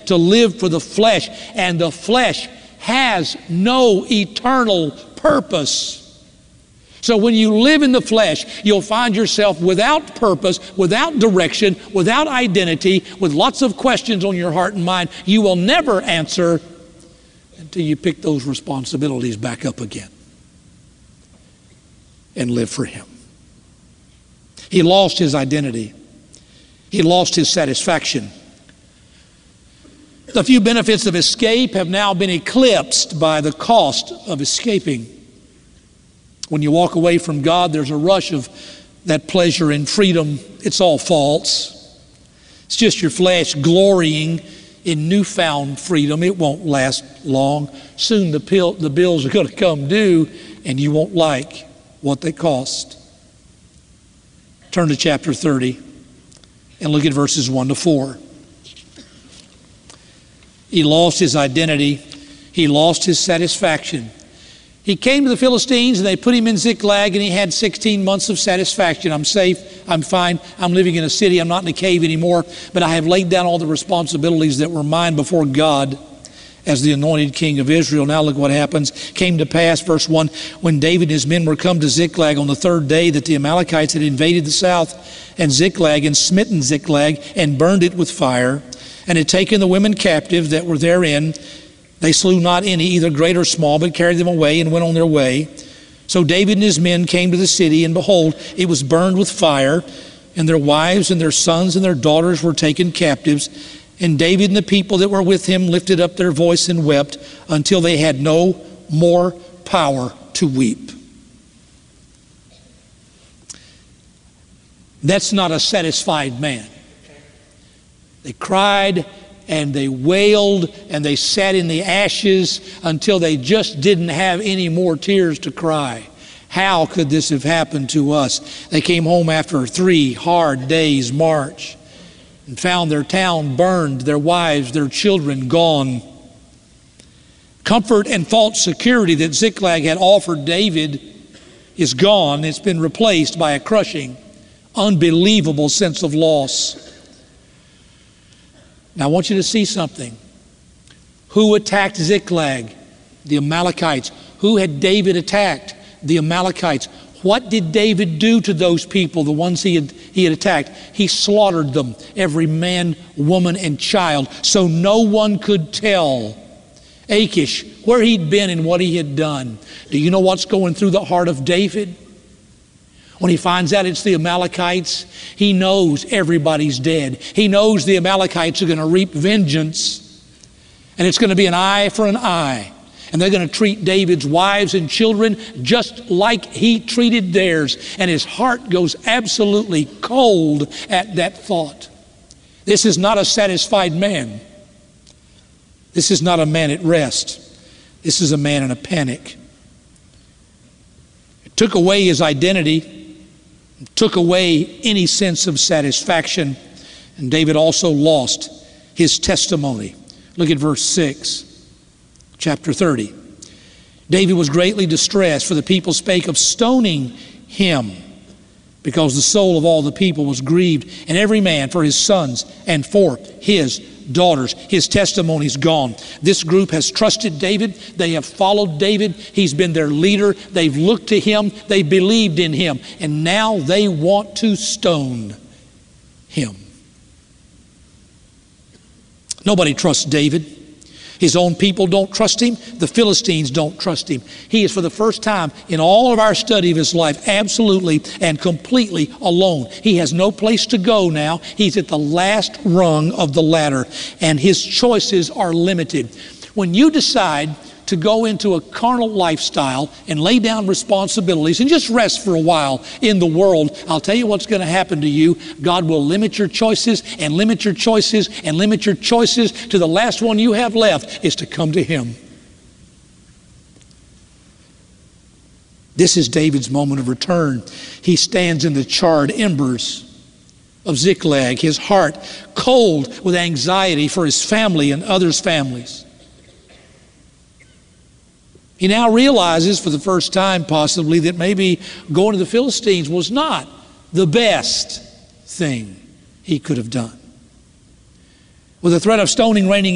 to live for the flesh, and the flesh has no eternal purpose. So when you live in the flesh, you'll find yourself without purpose, without direction, without identity, with lots of questions on your heart and mind. You will never answer until you pick those responsibilities back up again and live for Him. He lost his identity. He lost his satisfaction. The few benefits of escape have now been eclipsed by the cost of escaping. When you walk away from God, there's a rush of that pleasure and freedom. It's all false. It's just your flesh glorying in newfound freedom. It won't last long. Soon the bills are going to come due, and you won't like what they cost. Turn to chapter 30 and look at verses 1 to 4. He lost his identity. He lost his satisfaction. He came to the Philistines, and they put him in Ziklag, and he had 16 months of satisfaction. I'm safe. I'm fine. I'm living in a city. I'm not in a cave anymore. But I have laid down all the responsibilities that were mine before God as the anointed king of Israel. Now look what happens. Came to pass, verse 1, when David and his men were come to Ziklag on the third day, that the Amalekites had invaded the south and Ziklag, and smitten Ziklag, and burned it with fire, and had taken the women captive that were therein. They slew not any, either great or small, but carried them away and went on their way. So David and his men came to the city, and behold, it was burned with fire, and their wives and their sons and their daughters were taken captives. And David and the people that were with him lifted up their voice and wept until they had no more power to weep. That's not a satisfied man. They cried and they wailed and they sat in the ashes until they just didn't have any more tears to cry. How could this have happened to us? They came home after 3 hard days' march and found their town burned, their wives, their children gone. Comfort and false security that Ziklag had offered David is gone. It's been replaced by a crushing, unbelievable sense of loss. Now I want you to see something. Who attacked Ziklag? The Amalekites. Who had David attacked? The Amalekites. What did David do to those people, the ones he had attacked? He slaughtered them, every man, woman, and child, so no one could tell Achish where he'd been and what he had done. Do you know what's going through the heart of David? When he finds out it's the Amalekites, he knows everybody's dead. He knows the Amalekites are going to reap vengeance, and it's going to be an eye for an eye. And they're going to treat David's wives and children just like he treated theirs. And his heart goes absolutely cold at that thought. This is not a satisfied man. This is not a man at rest. This is a man in a panic. It took away his identity. It took away any sense of satisfaction. And David also lost his testimony. Look at verse 6. Chapter 30. David was greatly distressed, for the people spake of stoning him, because the soul of all the people was grieved, and every man for his sons and for his daughters. His testimony's gone. This group has trusted David. They have followed David. He's been their leader. They've looked to him. They believed in him. And now they want to stone him. Nobody trusts David. His own people don't trust him. The Philistines don't trust him. He is, for the first time in all of our study of his life, absolutely and completely alone. He has no place to go now. He's at the last rung of the ladder, and his choices are limited. When you decide to go into a carnal lifestyle and lay down responsibilities and just rest for a while in the world, I'll tell you what's going to happen to you. God will limit your choices and limit your choices and limit your choices to the last one you have left is to come to him. This is David's moment of return. He stands in the charred embers of Ziklag, his heart cold with anxiety for his family and others' families. He now realizes for the first time possibly that maybe going to the Philistines was not the best thing he could have done. With the threat of stoning reigning